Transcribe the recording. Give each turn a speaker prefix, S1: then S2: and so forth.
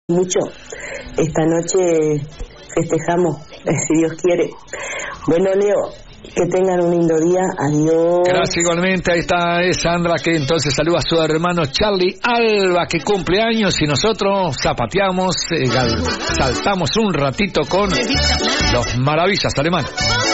S1: mucho. Esta noche festejamos, si Dios quiere. Bueno, Leo, que tengan un lindo día. Adiós.
S2: Gracias, igualmente. Ahí está Sandra, que entonces saluda a su hermano Charlie Alba, que cumple años, y nosotros zapateamos, saltamos un ratito con los Maravillas Alemanes.